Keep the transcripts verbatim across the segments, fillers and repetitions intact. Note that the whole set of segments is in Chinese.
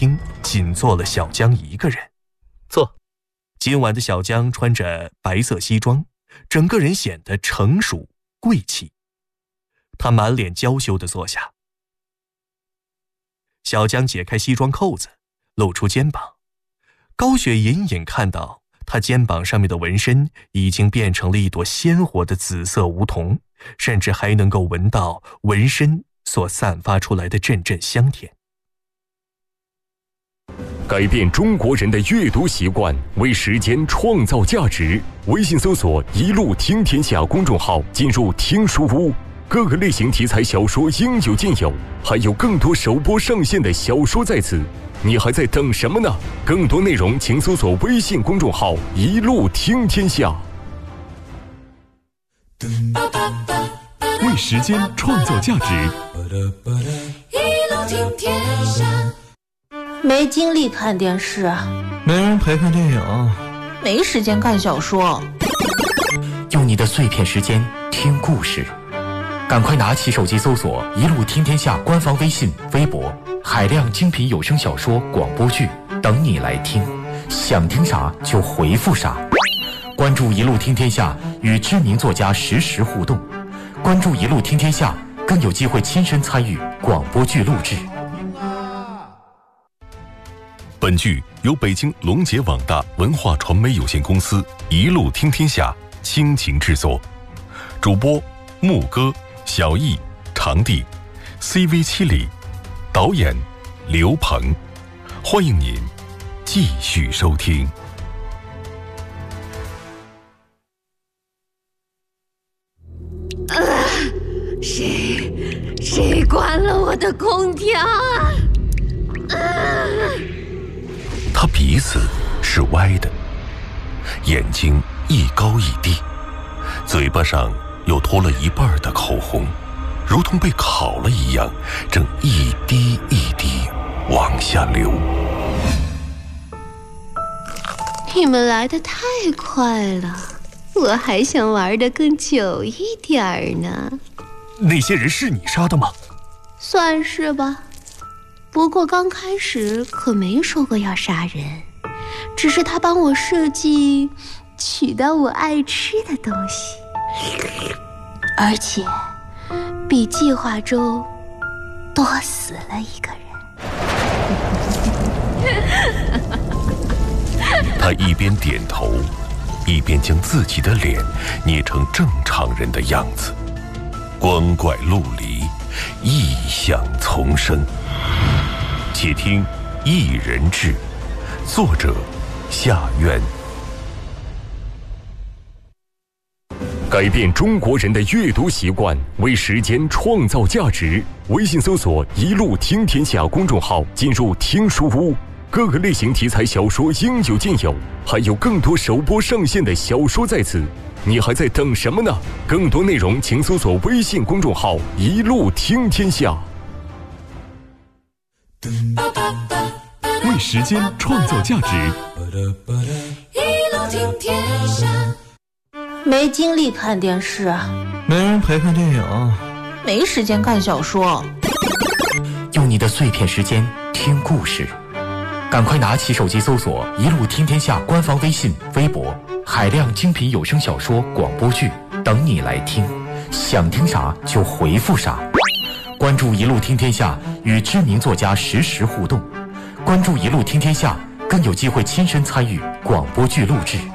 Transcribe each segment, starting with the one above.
厅仅坐了小江一个人。 坐。 今晚的小江穿着白色西装，整个人显得成熟贵气。他满脸娇羞地坐下。小江解开西装扣子，露出肩膀。高雪隐隐看到他肩膀上面的纹身已经变成了一朵鲜活的紫色梧桐，甚至还能够闻到纹身所散发出来的阵阵香甜。 改变中国人的阅读习惯，为时间创造价值。微信搜索“一路听天下”公众号，进入听书屋，各个类型题材小说应有尽有，还有更多首播上线的小说在此。你还在等什么呢？更多内容请搜索微信公众号“一路听天下”。 为时间创造价值， 一路听天下。 没精力看电视， 没人陪看电影， 没时间看小说。 用你的碎片时间听故事，赶快拿起手机搜索“一路听天下”官方微信、微博，海量精品有声小说、广播剧等你来听，想听啥就回复啥。关注“一路听天下”，与知名作家实时互动。关注“一路听天下”，更有机会亲身参与广播剧录制。 本剧由北京龙杰网大文化传媒有限公司一路听天下倾情制作，主播牧歌、小易、长地 C V 七里，导演刘鹏。欢迎您继续收听。 啊！谁谁关了我的空调啊？啊！ 他鼻子是歪的，眼睛一高一低，嘴巴上又脱了一半的口红，如同被烤了一样，正一滴一滴往下流。 你们来得太快了，我还想玩得更久一点呢。 那些人是你杀的吗？ 算是吧，不过刚开始可没说过要杀人，只是他帮我设计取到我爱吃的东西，而且比计划中多死了一个人。 他一边点头，一边将自己的脸捏成正常人的样子。光怪陆离，异象丛生。且听《一人志》，作者夏苑。 改变中国人的阅读习惯，为时间创造价值。微信搜索“一路听天下”公众号，进入听书屋，各个类型题材小说应有尽有，还有更多首播上线的小说在此。你还在等什么呢？更多内容请搜索微信公众号“一路听天下”。 为时间创造价值， 一路听天下。 没精力看电视， 没人陪看电影， 没时间看小说。 用你的碎片时间听故事，赶快拿起手机搜索“一路听天下”官方微信、微博，海量精品有声小说、广播剧等你来听，想听啥就回复啥。关注“一路听天下”，与知名作家实时互动。关注“一路听天下”，更有机会亲身参与广播剧录制。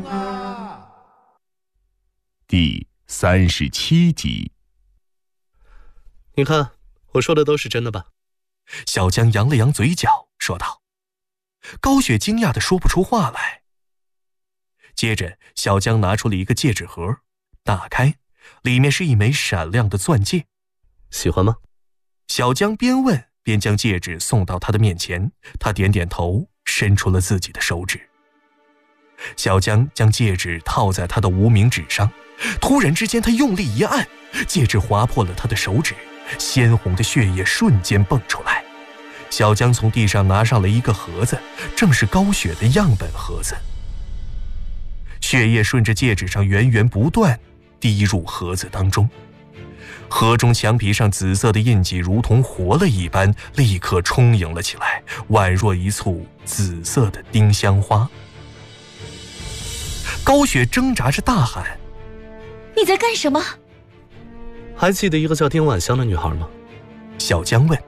第三十七集。 你看，我说的都是真的吧？ 小江扬了扬嘴角，说道。高雪惊讶地说不出话来。接着，小江拿出了一个戒指盒，打开，里面是一枚闪亮的钻戒。 喜欢吗？ 小江边问边将戒指送到他的面前，他点点头，伸出了自己的手指。小江将戒指套在他的无名指上，突然之间他用力一按，戒指划破了他的手指，鲜红的血液瞬间蹦出来。小江从地上拿上了一个盒子，正是高雪的样本盒子。血液顺着戒指上源源不断滴入盒子当中， 盒中墙皮上紫色的印记如同活了一般，立刻充盈了起来，宛若一簇紫色的丁香花。高雪挣扎着大喊：“ 你在干什么？” 还记得一个叫丁婉香的女孩吗？ 小江问。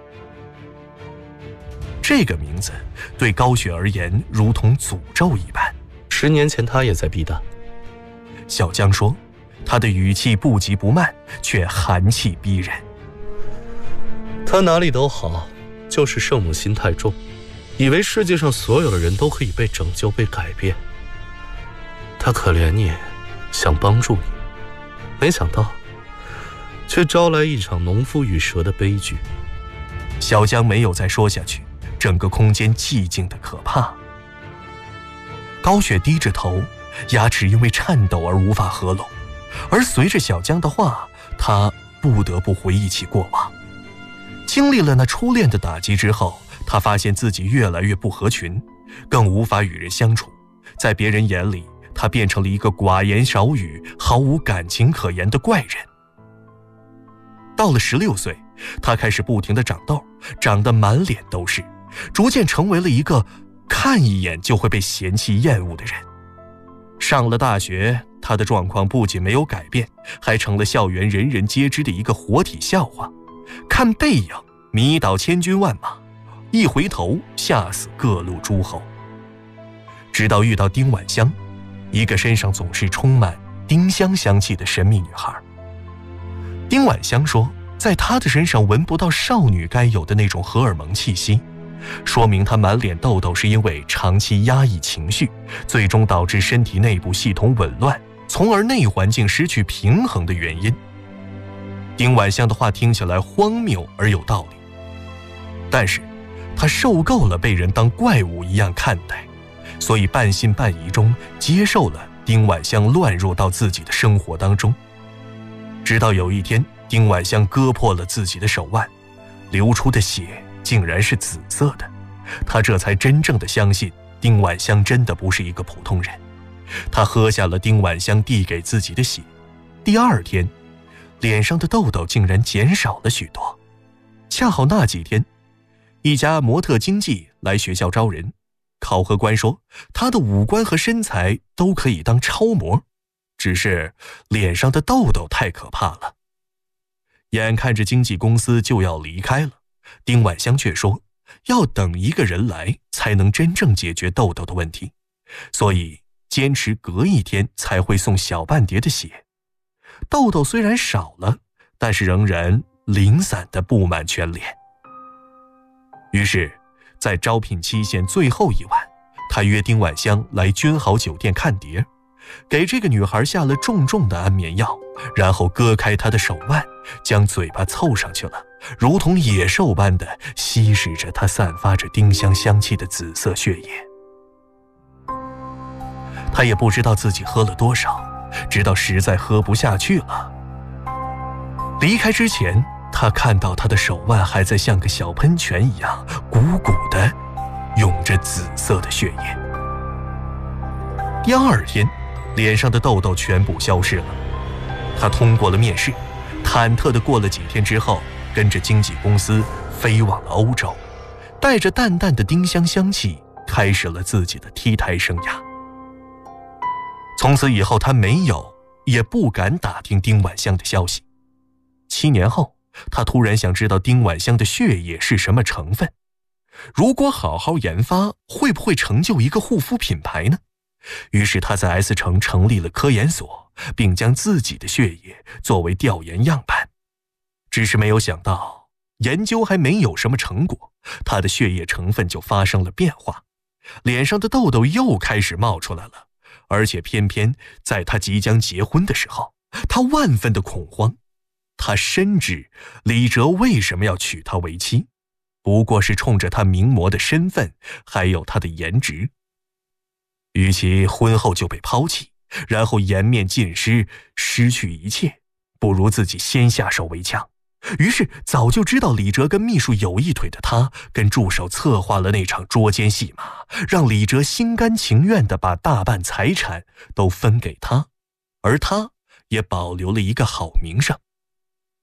这个名字对高雪而言如同诅咒一般。 十年前她也在逼单。 小江说，他的语气不急不慢，却寒气逼人。 他哪里都好，就是圣母心太重，以为世界上所有的人都可以被拯救、被改变。他可怜你，想帮助你，没想到却招来一场农夫与蛇的悲剧。 小江没有再说下去，整个空间寂静的可怕。高雪低着头，牙齿因为颤抖而无法合拢，而随着小江的话，他不得不回忆起过往。经历了那初恋的打击之后，他发现自己越来越不合群，更无法与人相处。在别人眼里，他变成了一个寡言少语、毫无感情可言的怪人。到了十六岁，他开始不停地长痘，长得满脸都是，逐渐成为了一个看一眼就会被嫌弃厌恶的人。上了大学，他的状况不仅没有改变，还成了校园人人皆知的一个活体笑话。看背影迷倒千军万马，一回头吓死各路诸侯。直到遇到丁婉香，一个身上总是充满丁香香气的神秘女孩。丁婉香说，在她的身上闻不到少女该有的那种荷尔蒙气息，说明她满脸痘痘是因为长期压抑情绪，最终导致身体内部系统紊乱，从而内环境失去平衡的原因。丁婉香的话听起来荒谬而有道理，但是她受够了被人当怪物一样看待，所以半信半疑中接受了丁婉香乱入到自己的生活当中。直到有一天，丁婉香割破了自己的手腕，流出的血竟然是紫色的，他这才真正的相信丁婉香真的不是一个普通人。他喝下了丁婉香递给自己的血，第二天脸上的痘痘竟然减少了许多。恰好那几天，一家模特经纪来学校招人，考核官说他的五官和身材都可以当超模，只是脸上的痘痘太可怕了。眼看着经纪公司就要离开了，丁婉香却说要等一个人来才能真正解决痘痘的问题，所以坚持隔一天才会送小半碟的血。痘痘虽然少了，但是仍然零散地布满全脸。于是在招聘期限最后一晚，他约丁婉香来君豪酒店看碟，给这个女孩下了重重的安眠药，然后割开她的手腕，将嘴巴凑上去了，如同野兽般的吸食着她散发着丁香香气的紫色血液。他也不知道自己喝了多少，直到实在喝不下去了。离开之前，他看到他的手腕还在像个小喷泉一样鼓鼓地涌着紫色的血液。第二天，脸上的痘痘全部消失了。他通过了面试，忐忑地过了几天之后，跟着经纪公司飞往了欧洲，带着淡淡的丁香香气，开始了自己的 T 台生涯。从此以后，他没有也不敢打听丁婉香的消息。七年后，他突然想知道丁婉香的血液是什么成分，如果好好研发，会不会成就一个护肤品牌呢？于是他在 S 城成立了科研所，并将自己的血液作为调研样板。只是没有想到，研究还没有什么成果，他的血液成分就发生了变化，脸上的痘痘又开始冒出来了。而且偏偏在他即将结婚的时候，他万分的恐慌。他深知李哲为什么要娶她为妻，不过是冲着他名模的身份，还有他的颜值。与其婚后就被抛弃，然后颜面尽失，失去一切，不如自己先下手为强。于是早就知道李哲跟秘书有一腿的他，跟助手策划了那场捉奸戏码，让李哲心甘情愿地把大半财产都分给他，而他也保留了一个好名声。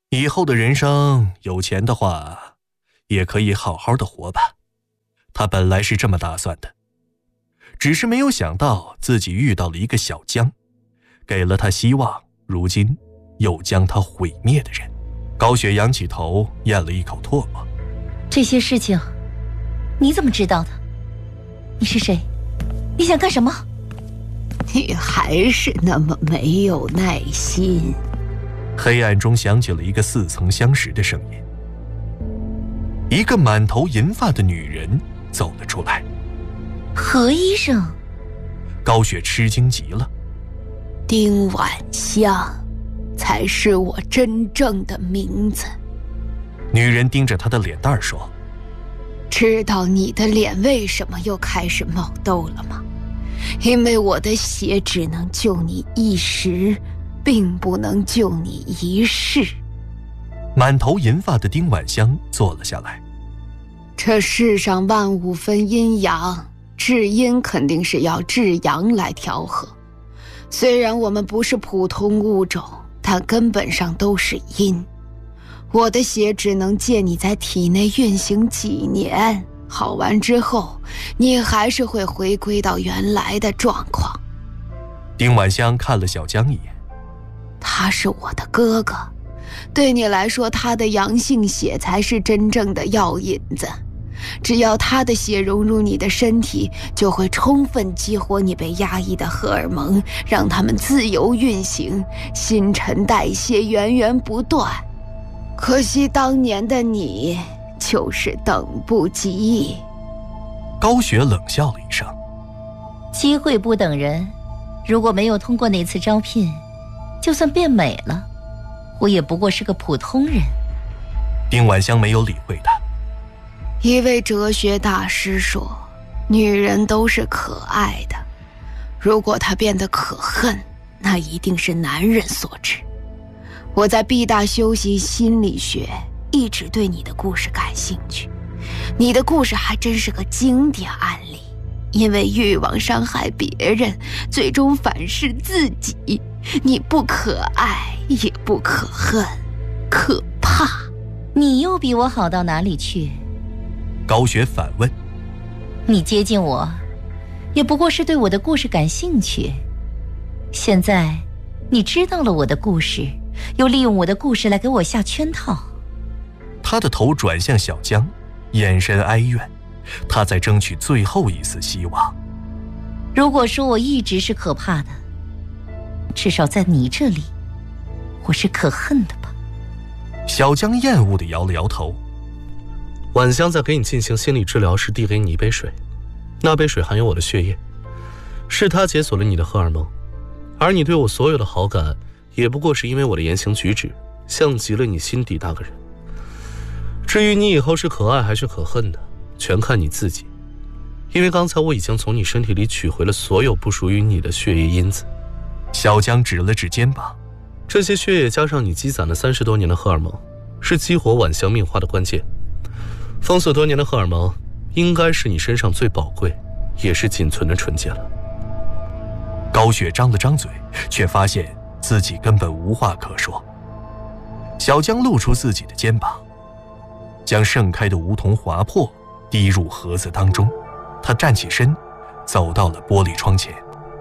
以后的人生有钱的话，也可以好好的活吧。他本来是这么打算的，只是没有想到自己遇到了一个小江，给了他希望，如今又将他毁灭的人。高雪仰起头，咽了一口唾沫。 这些事情，你怎么知道的？你是谁？你想干什么？ 你还是那么没有耐心。 黑暗中响起了一个似曾相识的声音。一个满头银发的女人走了出来。 何医生。 高雪吃惊极了。 丁婉香才是我真正的名字。 女人盯着她的脸蛋说， 知道你的脸为什么又开始冒痘了吗？因为我的血只能救你一时，并不能救你一世。 满头银发的丁婉香坐了下来。 这世上万物分阴阳，至阴肯定是要至阳来调和。虽然我们不是普通物种，但根本上都是阴。我的血只能借你在体内运行几年，好完之后你还是会回归到原来的状况。 丁婉香看了小江一眼。 他是我的哥哥，对你来说他的阳性血才是真正的药引子。只要他的血融入你的身体，就会充分激活你被压抑的荷尔蒙，让它们自由运行，新陈代谢源源不断。可惜当年的你就是等不及。 高雪冷笑了一声。 机会不等人，如果没有通过那次招聘，就算变美了，我也不过是个普通人。 丁婉香没有理会他。 一位哲学大师说，女人都是可爱的，如果她变得可恨，那一定是男人所致。我在毕大修习心理学，一直对你的故事感兴趣。你的故事还真是个经典案例，因为欲望伤害别人，最终反噬自己。你不可爱，也不可恨，可怕。 你又比我好到哪里去？ 高雪反问。 你接近我，也不过是对我的故事感兴趣。现在，你知道了我的故事，又利用我的故事来给我下圈套。 他的头转向小江，眼神哀怨，他在争取最后一丝希望。 如果说我一直是可怕的，至少在你这里，我是可恨的吧？ 小江厌恶地摇了摇头。 婉香在给你进行心理治疗时递给你一杯水，那杯水含有我的血液，是它解锁了你的荷尔蒙，而你对我所有的好感，也不过是因为我的言行举止像极了你心底那个人。至于你以后是可爱还是可恨的，全看你自己，因为刚才我已经从你身体里取回了所有不属于你的血液因子。 小江指了指肩膀， 这些血液加上你积攒了三十多年的荷尔蒙，是激活婉香命化的关键。封锁多年的荷尔蒙，应该是你身上最宝贵，也是仅存的纯洁了。 高雪张了张嘴，却发现自己根本无话可说。小江露出自己的肩膀，将盛开的梧桐划破，滴入盒子当中。他站起身，走到了玻璃窗前。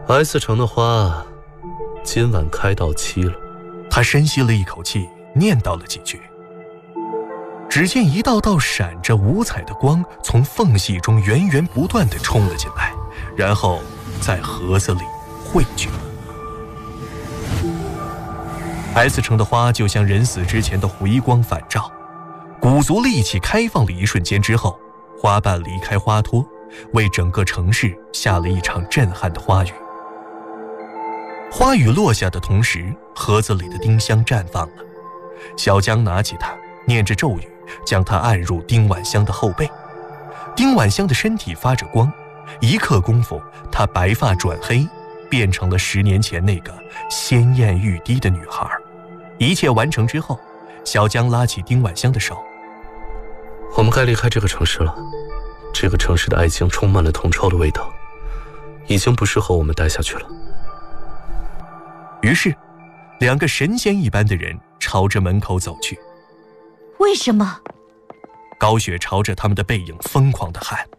S 城的花，今晚开到期了。 他深吸了一口气，念叨了几句。只见一道道闪着五彩的光从缝隙中源源不断地冲了进来，然后在盒子里汇聚了。S 城的花就像人死之前的回光返照，鼓足力气开放了一瞬间之后，花瓣离开花托，为整个城市下了一场震撼的花雨。花雨落下的同时，盒子里的丁香绽放了。小江拿起它，念着咒语，将它按入丁婉香的后背。丁婉香的身体发着光，一刻功夫，她白发转黑，变成了十年前那个鲜艳欲滴的女孩。一切完成之后，小江拉起丁婉香的手。 我们该离开这个城市了，这个城市的爱情充满了铜臭的味道，已经不适合我们待下去了。 于是两个神仙一般的人朝着门口走去。 为什么？ 高雪朝着他们的背影疯狂地喊。